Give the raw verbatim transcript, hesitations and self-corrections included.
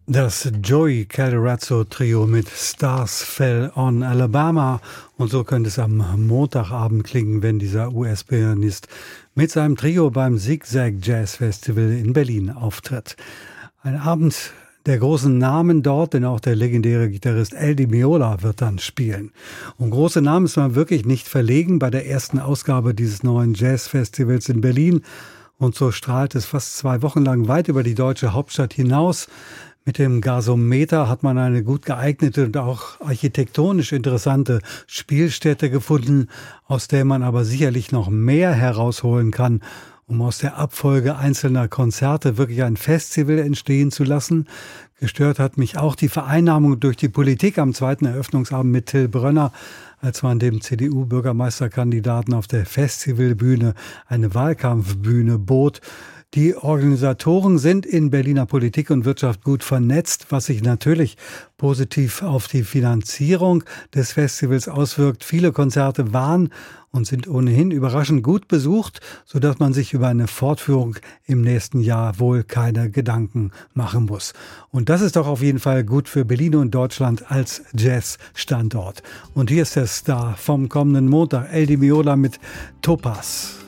Das Joey Calderazzo Trio mit Stars Fell on Alabama. Und so könnte es am Montagabend klingen, wenn dieser U S-Pianist mit seinem Trio beim Zigzag Jazz Festival in Berlin auftritt. Ein Abend der großen Namen dort, denn auch der legendäre Gitarrist El Di Meola wird dann spielen. Und große Namen ist man wirklich nicht verlegen bei der ersten Ausgabe dieses neuen Jazz-Festivals in Berlin. Und so strahlt es fast zwei Wochen lang weit über die deutsche Hauptstadt hinaus. Mit dem Gasometer hat man eine gut geeignete und auch architektonisch interessante Spielstätte gefunden, aus der man aber sicherlich noch mehr herausholen kann, um aus der Abfolge einzelner Konzerte wirklich ein Festival entstehen zu lassen. Gestört hat mich auch die Vereinnahmung durch die Politik am zweiten Eröffnungsabend mit Till Brönner, als man dem C D U-Bürgermeisterkandidaten auf der Festivalbühne eine Wahlkampfbühne bot. Die Organisatoren sind in Berliner Politik und Wirtschaft gut vernetzt, was sich natürlich positiv auf die Finanzierung des Festivals auswirkt. Viele Konzerte waren und sind ohnehin überraschend gut besucht, sodass man sich über eine Fortführung im nächsten Jahr wohl keine Gedanken machen muss. Und das ist doch auf jeden Fall gut für Berlin und Deutschland als Jazz-Standort. Und hier ist der Star vom kommenden Montag, El Di Meola mit Topaz.